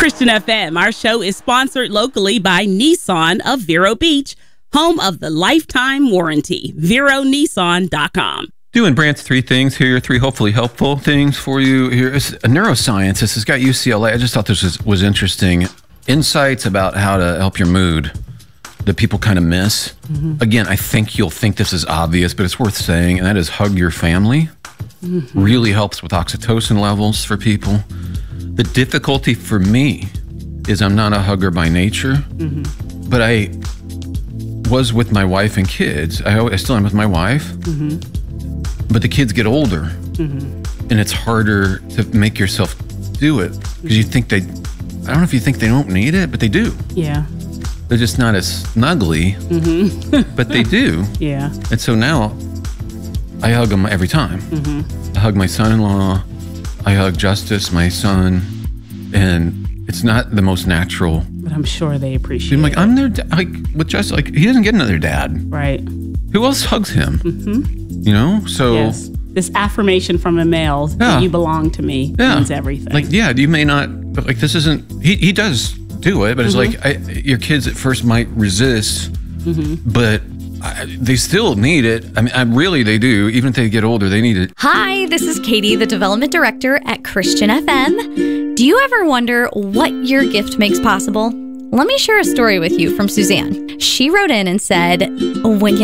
Christian FM. Our show is sponsored locally by Nissan of Vero Beach, home of the lifetime warranty. VeroNissan.com. Doing Brant's 3 things here, 3 hopefully helpful things for you here. It's a neuroscience. This has got UCLA. I just thought this was interesting. Insights about how to help your mood that people kind of miss. Again, I think you'll think this is obvious, but it's worth saying, and that is hug your family. Really helps with oxytocin levels for people. The difficulty for me is I'm not a hugger by nature, but I was with my wife and kids. I still am with my wife, but the kids get older, and it's harder to make yourself do it because you think I don't know if you think they don't need it, but they do. Yeah. They're just not as snuggly, but they do. Yeah. And so now I hug them every time. I hug my son-in-law. I hug Justice, my son, and it's not the most natural. But I'm sure they appreciate I'm like, it. I'm their like with Justice. Like he doesn't get another dad. Right. Who else hugs him? You know. So Yes. This affirmation from a male that you belong to me means everything. Like you may not like this isn't. He does do it, but it's like your kids at first might resist, but they still need it. I mean, really, they do. Even if they get older, they need it. Hi, this is Katie, the Development Director at Christian FM. Do you ever wonder what your gift makes possible? Let me share a story with you from Suzanne. She wrote in and said, when you